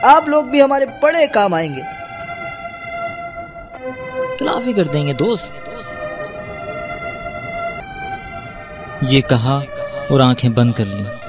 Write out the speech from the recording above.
आप लोग भी हमारे बड़े काम आएंगे। तलाफी कर देंगे दोस्त। ये कहा और आंखें बंद कर ली।